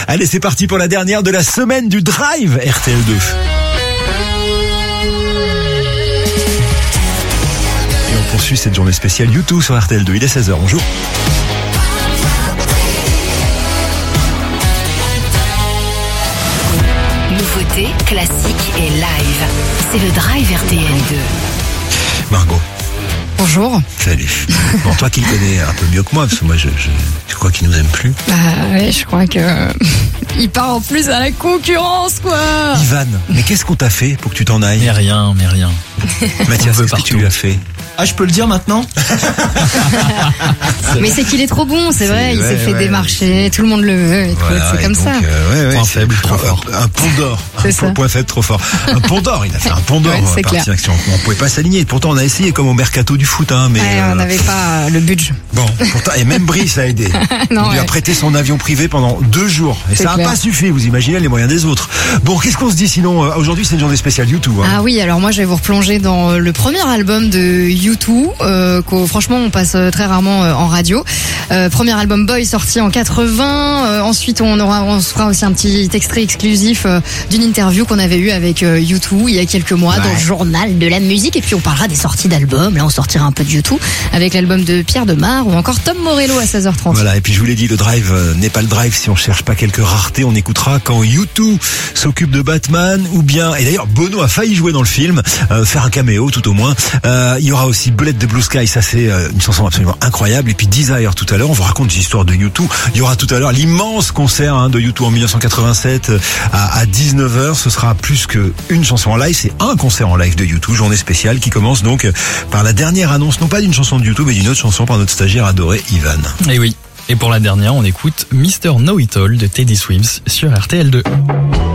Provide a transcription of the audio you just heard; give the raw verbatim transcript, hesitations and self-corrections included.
Allez, c'est parti pour la dernière de la semaine du Drive R T L deux. Et on poursuit cette journée spéciale YouTube sur R T L deux. Il est seize heures, bonjour. Nouveautés, classiques et live. C'est le Drive R T L deux. Margot. Bonjour. Salut. Bon, toi qui le connais un peu mieux que moi, parce que moi, je, je, je crois qu'il nous aime plus. Bah ouais, je crois que il part en plus à la concurrence, quoi. Ivan, mais qu'est-ce qu'on t'a fait pour que tu t'en ailles? Mais rien, mais rien. Mathias, qu'est-ce que tu lui as fait? Ah, je peux le dire maintenant? Mais c'est qu'il est trop bon, c'est, c'est vrai, il ouais, s'est fait ouais, démarcher, ouais. Tout le monde le veut, écoute, voilà, c'est comme donc, ça. Euh, ouais, ouais, point faible, trop fort. Un, un pont d'or. C'est un ça. Point faible, trop fort. Un pont d'or, il a fait un pont d'or. Ouais, c'est par clair. action. On pouvait pas s'aligner. Pourtant, on a essayé comme au mercato du foot, hein, mais. Ouais, on euh, n'avait pas le budget. Bon, pourtant, et même Brice a aidé. Non, il lui a ouais. prêté son avion privé pendant deux jours. Et C'est ça n'a clair. pas suffi, vous imaginez les moyens des autres. Bon, qu'est-ce qu'on se dit sinon? Aujourd'hui, c'est une journée spéciale YouTube. Hein. Ah oui, alors moi je vais vous replonger dans le premier album de U deux, euh, qu'au, franchement on passe très rarement euh, en radio. Euh, premier album Boy sorti en quatre-vingts. Euh, ensuite on aura, on se fera aussi un petit extrait exclusif euh, d'une interview qu'on avait eue avec euh, U deux il y a quelques mois Ouais. dans le journal de la musique. Et puis on parlera des sorties d'albums. Là on sortira un peu de U deux avec l'album de Pierre Demar ou encore Tom Morello à seize heures trente. Voilà, et puis je vous l'ai dit, le Drive euh, n'est pas le Drive si on cherche pas quelques raretés. On écoutera quand U deux s'occupe de Batman ou bien, et d'ailleurs Bono a failli jouer dans le film, euh, faire un caméo tout au moins. Euh, il y aura aussi Bullet de Blue Sky, ça c'est euh, une chanson absolument incroyable. Et puis Desire tout à l'heure, on vous raconte des histoires de U deux. Il y aura tout à l'heure l'immense concert hein, de U deux en dix-neuf cent quatre-vingt-sept euh, à, à dix-neuf heures. Ce sera plus qu'une chanson en live, c'est un concert en live de U deux, journée spéciale qui commence donc euh, par la dernière annonce, non pas d'une chanson de U deux mais d'une autre chanson par notre stagiaire adoré Ivan. Et oui. Et pour la dernière, on écoute mister Know It All de Teddy Swims sur R T L deux.